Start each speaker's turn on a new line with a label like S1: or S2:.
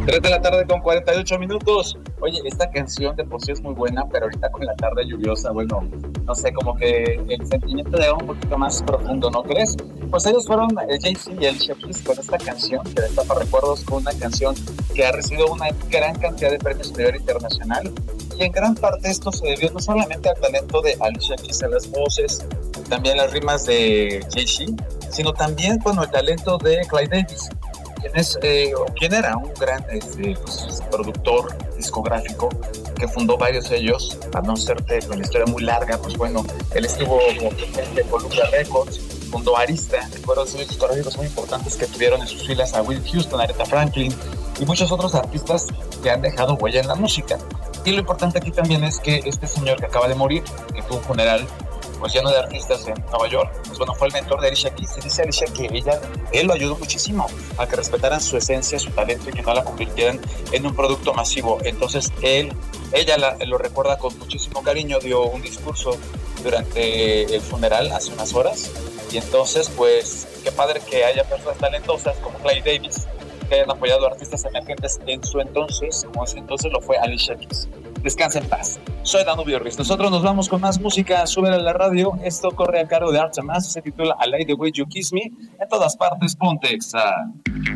S1: 3 de la tarde con 48 minutos. Oye, esta canción de por sí es muy buena, pero ahorita con la tarde lluviosa, bueno, no sé, como que el sentimiento de un poquito más profundo, ¿no crees? Pues ellos fueron Jay-Z y Alicia Keys con esta canción que destapa recuerdos, con una canción que ha recibido una gran cantidad de premios a nivel internacional. Y en gran parte esto se debió no solamente al talento de Alicia Keys en las voces, también las rimas de Jay-Z, sino también con el talento de Clive Davis, quien era un gran pues, productor discográfico que fundó varios de ellos. Para no hacerte con la historia muy larga, pues bueno, él estuvo en Columbia Records, fundó Arista, recuerdo de esos discográficos muy importantes que tuvieron en sus filas a Will Houston, Aretha Franklin y muchos otros artistas que han dejado huella en la música. Y lo importante aquí también es que este señor que acaba de morir, que tuvo un funeral pues lleno de artistas en Nueva York, pues bueno, fue el mentor de Alicia Keys. Se dice Alicia que él lo ayudó muchísimo a que respetaran su esencia, su talento y que no la convirtieran en un producto masivo. Entonces ella lo recuerda con muchísimo cariño, dio un discurso durante el funeral hace unas horas y entonces pues qué padre que haya personas talentosas como Clive Davis que hayan apoyado a artistas emergentes en su entonces, como ese entonces lo fue Alicia Keys. Descansa en paz. Soy Danubio Ruiz. Nosotros nos vamos con más música. Súbela a la radio. Esto corre a cargo de Artemas. Se titula I Like the Way You Kiss Me. En todas partes, ponte Exa.